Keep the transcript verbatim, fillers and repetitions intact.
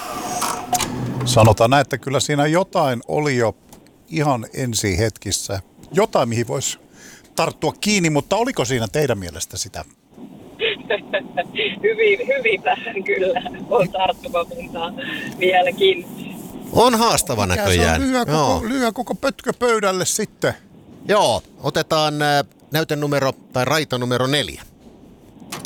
Sanotaan näin, että kyllä siinä jotain oli jo ihan ensi hetkissä. Jotain, mihin voisi tarttua kiinni, mutta oliko siinä teidän mielestä sitä? hyvin, hyvin vähän kyllä on tarttumapuntaa vieläkin. On haastava Mikä näköjään. Se on lyö, Joo. koko, lyö koko pötkö pöydälle sitten. Joo, otetaan äh, näytenumero tai raita numero neljä.